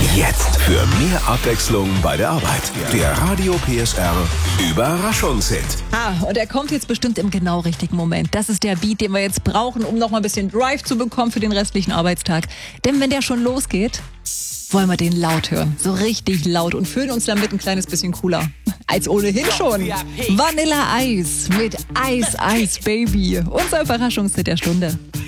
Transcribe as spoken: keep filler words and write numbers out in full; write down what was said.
Jetzt für mehr Abwechslung bei der Arbeit. Der Radio P S R Überraschungshit. Ah, und er kommt jetzt bestimmt im genau richtigen Moment. Das ist der Beat, den wir jetzt brauchen, um noch mal ein bisschen Drive zu bekommen für den restlichen Arbeitstag. Denn wenn der schon losgeht, wollen wir den laut hören. So richtig laut und fühlen uns damit ein kleines bisschen cooler. Als ohnehin schon. Vanilla Ice mit Ice Ice Baby. Unser Überraschungshit der Stunde.